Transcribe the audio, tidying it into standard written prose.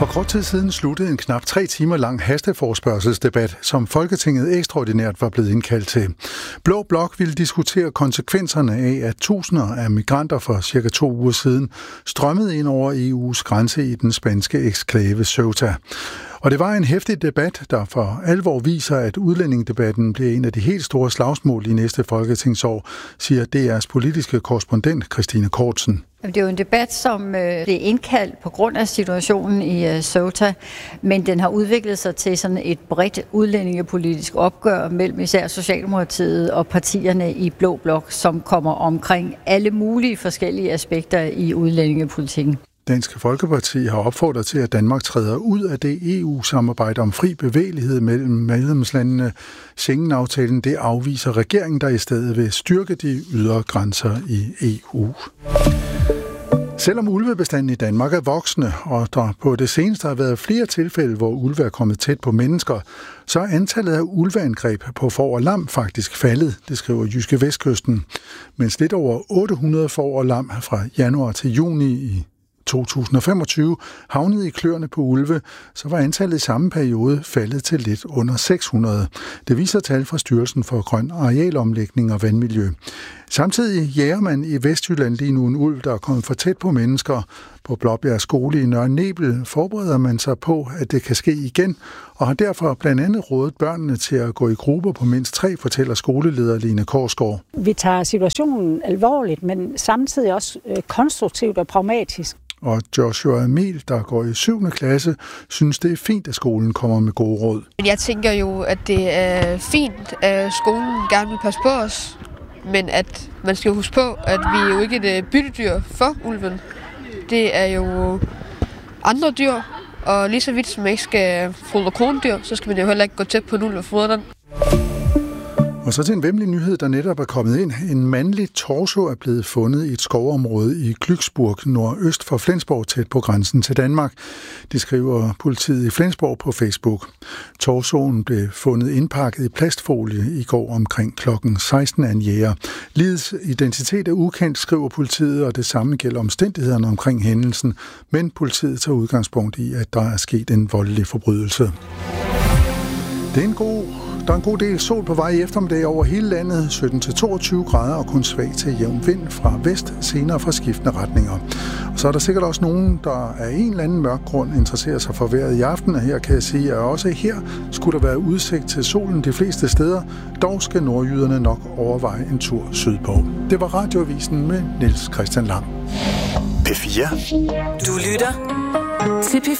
For kort tid siden sluttede en knap 3 timer lang hasteforespørgselsdebat, som Folketinget ekstraordinært var blevet indkaldt til. Blå Blok ville diskutere konsekvenserne af, at tusinder af migranter for cirka 2 uger siden strømmede ind over EU's grænse i den spanske eksklave Ceuta. Og det var en heftig debat, der for alvor viser, at udlændingedebatten bliver en af de helt store slagsmål i næste folketingsår, siger DR's politiske korrespondent Christine Kortsen. Det er jo en debat, som blev indkaldt på grund af situationen i Ceuta, men den har udviklet sig til sådan et bredt udlændingepolitisk opgør mellem især Socialdemokratiet og partierne i Blå Blok, som kommer omkring alle mulige forskellige aspekter i udlændingepolitikken. Dansk Folkeparti har opfordret til, at Danmark træder ud af det EU-samarbejde om fri bevægelighed mellem medlemslandene. Schengen-aftalen, det afviser regeringen, der i stedet vil styrke de ydre grænser i EU. Selvom ulvebestanden i Danmark er voksende, og der på det seneste har været flere tilfælde, hvor ulve er kommet tæt på mennesker, så er antallet af ulveangreb på får og lam faktisk faldet, det skriver Jyske Vestkysten. Mens lidt over 800 får og lam fra januar til juni i 2025 havnede i kløerne på ulve, så var antallet i samme periode faldet til lidt under 600. Det viser tal fra Styrelsen for Grøn Arealomlægning og Vandmiljø. Samtidig jager man i Vestjylland lige nu en ulv, der er kommet for tæt på mennesker. På Blåbjerg Skole i Nørre Nebel forbereder man sig på, at det kan ske igen, og har derfor blandt andet rådet børnene til at gå i grupper på mindst 3, fortæller skoleleder Line Korsgaard. Vi tager situationen alvorligt, men samtidig også konstruktivt og pragmatisk. Og Joshua Emil, der går i 7. klasse, synes, det er fint, at skolen kommer med gode råd. Jeg tænker jo, at det er fint, at skolen gerne vil passe på os, men at man skal huske på, at vi er jo ikke et byttedyr for ulven. Det er jo andre dyr, og lige så vidt som man ikke skal fodre krondyr, så skal man jo heller ikke gå tæt på en ulv og fodre den. Og så til en væmmelig nyhed, der netop er kommet ind. En mandlig torso er blevet fundet i et skovområde i Glücksburg, nordøst for Flensborg, tæt på grænsen til Danmark. Det skriver politiet i Flensborg på Facebook. Torsoen blev fundet indpakket i plastfolie i går omkring klokken 16 af en jæger. Ligets identitet er ukendt, skriver politiet, og det samme gælder omstændighederne omkring hændelsen. Men politiet tager udgangspunkt i, at der er sket en voldelig forbrydelse. Det er Der er en god del sol på vej i eftermiddag over hele landet, 17-22 grader og kun svag til jævn vind fra vest, senere fra skiftende retninger. Og så er der sikkert også nogen, der af en eller anden mørk grund interesserer sig for vejret i aften, og her kan jeg sige, at også her skulle der være udsigt til solen de fleste steder, dog skal nordjyderne nok overveje en tur sydpå. Det var Radioavisen med Niels Christian Lang. P4. Du lytter til P4.